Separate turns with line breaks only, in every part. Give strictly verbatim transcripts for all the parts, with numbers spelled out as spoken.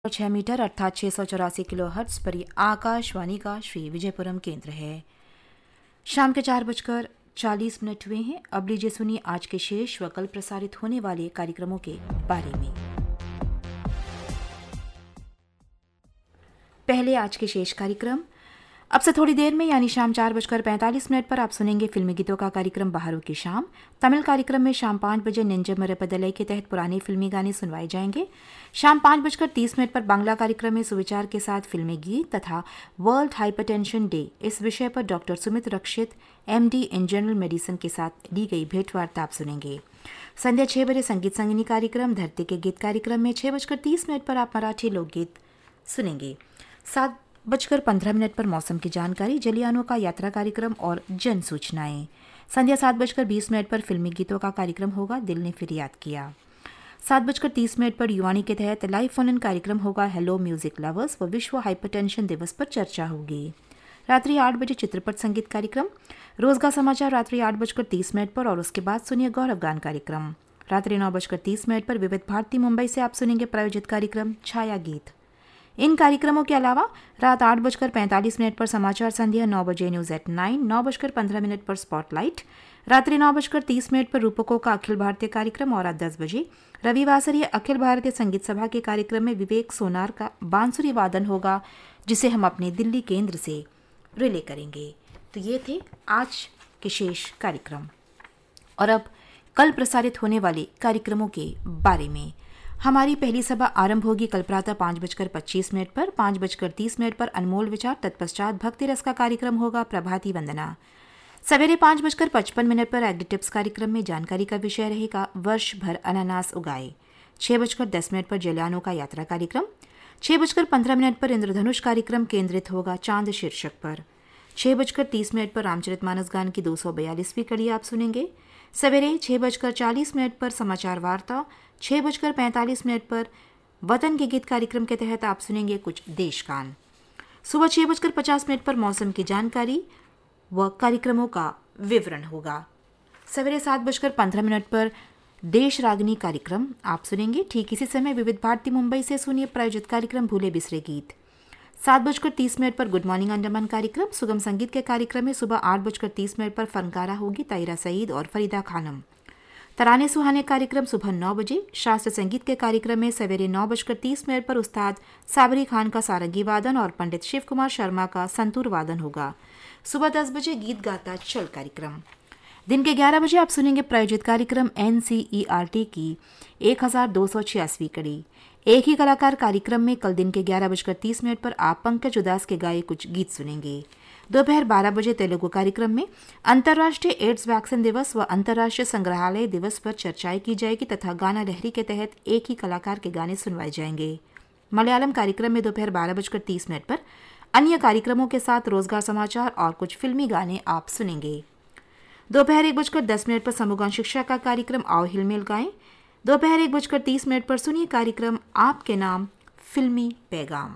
छह मीटर अर्थात छह सौ चौरासी किलो हर्ट्ज पर ये आकाशवाणी का श्री विजयपुरम केंद्र है। शाम के चार बजकर चालीस मिनट हुए हैं। अब लीजिए सुनिए आज के शेष व कल प्रसारित होने वाले कार्यक्रमों के बारे में। पहले आज के शेष कार्यक्रम। अब से थोड़ी देर में यानी शाम चार बजकर पैंतालीस मिनट पर आप सुनेंगे फिल्मी गीतों का कार्यक्रम बहारों की शाम। तमिल कार्यक्रम में शाम पाँच बजे निंजा मरपदलय के तहत पुराने फिल्मी गाने सुनवाए जाएंगे। शाम पाँच बजकर तीस मिनट पर बांग्ला कार्यक्रम में सुविचार के साथ फिल्मी गीत तथा वर्ल्ड हाइपरटेंशन डे इस विषय पर doctor Sumit Rakshit MD in general medicine के साथ ली गई भेंटवार्ता आप सुनेंगे। संध्या छह बजे संगीत संगिनी कार्यक्रम धरती के गीत कार्यक्रम में छह बजकर तीस मिनट पर आप मराठी लोकगीत सुनेंगे। सात बजकर पंद्रह मिनट पर मौसम की जानकारी, जलियानों का यात्रा कार्यक्रम और जन सूचनाएं। संध्या सात बजकर बीस मिनट पर फिल्मी गीतों का कार्यक्रम होगा, दिल ने फिर याद किया। सात बजकर तीस मिनट पर युवानी के तहत लाइव फोन इन कार्यक्रम होगा, हेलो म्यूजिक लवर्स व विश्व हाइपरटेंशन दिवस पर चर्चा होगी। रात्रि आठ बजे चित्रपट संगीत कार्यक्रम, रोजगार समाचार रात्रि आठ बजकर तीस मिनट पर और उसके बाद सुनिए गौरव गान कार्यक्रम। रात्रि नौ बजकर तीस मिनट पर विविध भारती मुंबई से आप सुनेंगे प्रायोजित कार्यक्रम छाया गीत। इन कार्यक्रमों के अलावा रात आठ बजकर पैंतालीस मिनट पर समाचार संध्या, नौ बजे न्यूज एट नाइन, नौ बजकर पंद्रह मिनट पर स्पॉटलाइट, रात्रि नौ बजकर तीस मिनट पर रूपकों का अखिल भारतीय कार्यक्रम और रात दस बजे रविवासरीय अखिल भारतीय संगीत सभा के कार्यक्रम में विवेक सोनार का बांसुरी वादन होगा, जिसे हम अपने दिल्ली केंद्र से रिले करेंगे। तो ये थे आज के शेष कार्यक्रम। और अब कल प्रसारित होने वाले कार्यक्रमों के बारे में। हमारी पहली सभा आरंभ होगी कल प्रातः पाँच बजकर पच्चीस मिनट पर। पाँच बजकर तीस मिनट पर अनमोल विचार, तत्पश्चात भक्ति रस का कार्यक्रम होगा, प्रभाती वंदना। सवेरे पाँच बजकर पचपन मिनट पर एग्री टिप्स कार्यक्रम में जानकारी का विषय रहेगा, वर्ष भर अनानास उगाए। छह बजकर दस मिनट पर जलियानों का यात्रा कार्यक्रम। छह बजकर पंद्रह मिनट पर इंद्रधनुष कार्यक्रम केंद्रित होगा चांद शीर्षक पर। छह बजकर तीस मिनट पर रामचरितमानस गान की दो सौ बयालीसवीं कड़ी आप सुनेंगे। सवेरे छह बजकर चालीस मिनट पर समाचार वार्ता। छह बजकर पैंतालीस मिनट पर वतन के गीत कार्यक्रम के तहत आप सुनेंगे कुछ देशगान। सुबह छह बजकर पचास मिनट पर मौसम की जानकारी व कार्यक्रमों का विवरण होगा। सवेरे सात बजकर पंद्रह मिनट पर देश रागनी कार्यक्रम आप सुनेंगे। ठीक इसी समय विविध भारती मुंबई से सुनिए प्रायोजित कार्यक्रम भूले बिसरे गीत। सात बजकर तीस मिनट पर गुड मॉर्निंग अंडमान कार्यक्रम। सुगम संगीत के कार्यक्रम में सुबह आठ बजकर तीस मिनट पर फनकारा होगी, तायरा सईद और फरीदा खानम। तराने सुहाने कार्यक्रम सुबह नौ बजे। शास्त्र संगीत के कार्यक्रम में सवेरे नौ बजकर तीस मिनट पर उस्ताद साबरी खान का सारंगी वादन और पंडित शिव कुमार शर्मा का संतूर वादन होगा। सुबह दस बजे गीत गाता चल कार्यक्रम। दिन के ग्यारह बजे आप सुनेंगे प्रायोजित कार्यक्रम एनसीईआरटी की एक हजार दो सौ छियासवीं कड़ी। एक ही कलाकार कार्यक्रम में कल दिन के ग्यारह बजकर तीस मिनट पर आप पंकज उदास के गाए कुछ गीत सुनेंगे। दोपहर बारह बजे तेलुगु कार्यक्रम में अंतर्राष्ट्रीय एड्स वैक्सीन दिवस व अंतर्राष्ट्रीय संग्रहालय दिवस पर चर्चाएं की जाएगी तथा गाना लहरी के तहत एक ही कलाकार के गाने सुनवाए जाएंगे। मलयालम कार्यक्रम में दोपहर बारह बजकर तीस मिनट पर अन्य कार्यक्रमों के साथ रोजगार समाचार और कुछ फिल्मी गाने आप सुनेंगे। दोपहर एक बजकर दस मिनट पर समूहगान शिक्षा का कार्यक्रम आओ हिलमेल गाएं। दोपहर एक बजकर तीस मिनट पर सुनिए कार्यक्रम आपके नाम फिल्मी पैगाम।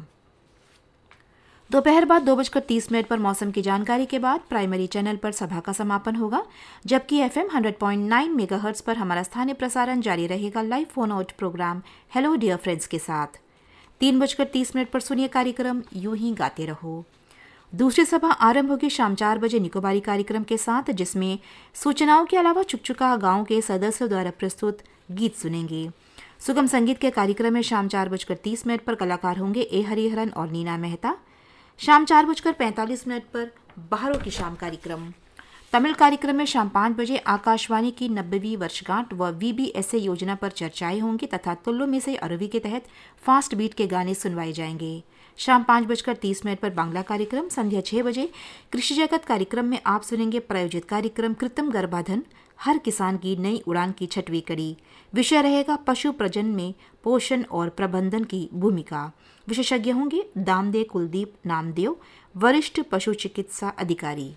दोपहर बाद दो बजकर तीस मिनट पर मौसम की जानकारी के बाद प्राइमरी चैनल पर सभा का समापन होगा, जबकि एफएम सौ पॉइंट नौ मेगाहर्ट्ज पर हमारा स्थानीय प्रसारण जारी रहेगा live phone out programme hello dear friends के साथ। तीन बजकर तीस मिनट पर सुनिए कार्यक्रम यूं ही गाते रहो। दूसरी सभा आरंभ होगी शाम चार बजे निकोबारी कार्यक्रम के साथ, जिसमें सूचनाओं के अलावा चुकचुका गांव के सदस्यों द्वारा प्रस्तुत गीत सुनेंगे। सुगम संगीत के कार्यक्रम में शाम चार बजकर तीस मिनट पर कलाकार होंगे ए हरिहरन और नीना मेहता। शाम चार बजकर पैंतालीस मिनट पर बहारों की शाम कार्यक्रम। तमिल कार्यक्रम में शाम पाँच बजे आकाशवाणी की नब्बेवीं वर्षगांठ व वीबीएसए योजना पर चर्चाएं होंगी तथा तुल्लु में से अरवी के तहत फास्ट बीट के गाने सुनवाए जाएंगे। शाम पाँच बजकर तीस मिनट पर बांग्ला कार्यक्रम। संध्या छह बजे कृषि जगत कार्यक्रम में आप सुनेंगे प्रायोजित कार्यक्रम कृत्रिम गर्भाधान, हर किसान की नई उड़ान की छठवीं कड़ी। विषय रहेगा पशु प्रजनन में पोषण और प्रबंधन की भूमिका। विशेषज्ञ होंगे दामदे कुलदीप नामदेव, वरिष्ठ पशु चिकित्सा अधिकारी।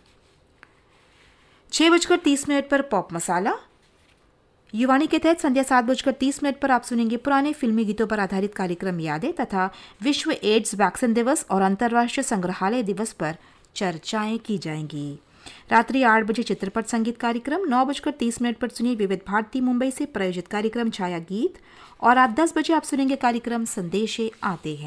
छह बजकर तीस मिनट पर पॉप मसाला युवानी के तहत संध्या सात बजकर तीस मिनट पर आप सुनेंगे पुराने फिल्मी गीतों पर आधारित कार्यक्रम यादें तथा विश्व एड्स वैक्सीन दिवस और अंतर्राष्ट्रीय संग्रहालय दिवस पर चर्चाएं की जाएंगी। रात्रि आठ बजे चित्रपट संगीत कार्यक्रम। नौ बजकर तीस मिनट पर सुनिए विविध भारती मुंबई से प्रायोजित कार्यक्रम छाया गीत और रात दस बजे आप सुनेंगे कार्यक्रम संदेशे आते हैं।